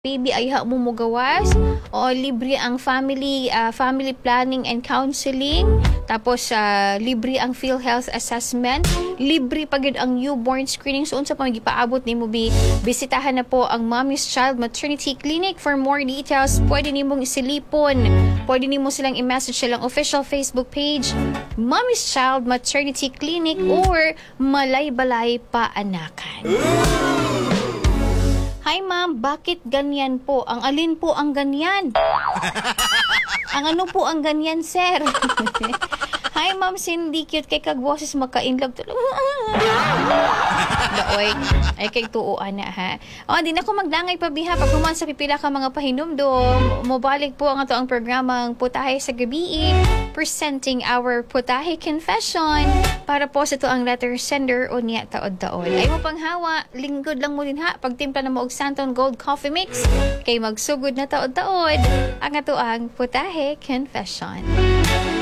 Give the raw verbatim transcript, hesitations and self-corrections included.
Baby ay ha mo gawas o libre ang family uh, family planning and counseling, tapos uh, libre ang PhilHealth assessment, libre pagid ang newborn screening. So unsa pa magipaabot nimo bi bisitahan na po ang Mommy's Child Maternity Clinic. For more details, pwede nimong isilipon, pwede nimo silang i-message silang official Facebook page, Mommy's Child Maternity Clinic, or Malay-Balay Paanakan. Hi ma'am, bakit ganyan po? Ang alin po ang ganyan? Ang ano po ang ganyan, sir? Hi ma'am, Cindy, cute kay kagwoses maka-inlove. Daoy, ay kay tuoan na ha. O, di na ko magdangay pa biha. Pag human sa pipila ka mga pahinumdom, mubalik po ang ato ang programang Putahe sa Gabi, presenting our Putahe Confession para po sa ito ang letter sender o niya taod-taod. Ay mo panghawa, linggod lang mo din ha. Pagtimpla na mo og Santon Gold Coffee Mix, kay magsugod na taod-taod ang ato ang Putahe Confession.